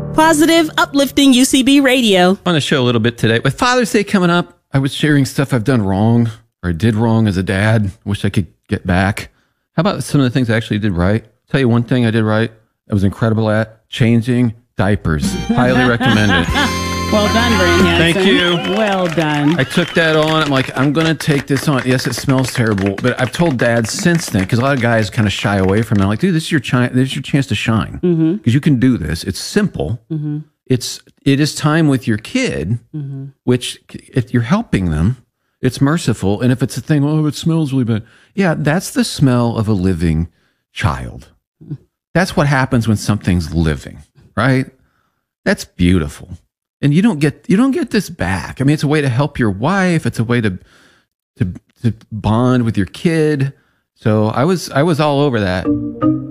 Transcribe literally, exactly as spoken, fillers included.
Positive, uplifting U C B radio. On the show a little bit today. With Father's Day coming up, I was sharing stuff I've done wrong or I did wrong as a dad. Wish I could get back. How about some of the things I actually did right? Tell you one thing I did right. I was incredible at changing diapers. Highly recommend it. Well done, Brian Hansen. Thank you. Well done. I took that on. I'm like, I'm going to take this on. Yes, it smells terrible, but I've told dads since then, because a lot of guys kind of shy away from it. I'm like, dude, this is your, chi- this is your chance to shine, because mm-hmm. you can do this. It's simple. Mm-hmm. It's it is time with your kid, mm-hmm. which if you're helping them, it's merciful. And if it's a thing, oh, it smells really bad. Yeah, that's the smell of a living child. That's what happens when something's living, right? That's beautiful. And you don't get you don't get this back. I mean, it's a way to help your wife. It's a way to to to bond with your kid. So I was I was all over that.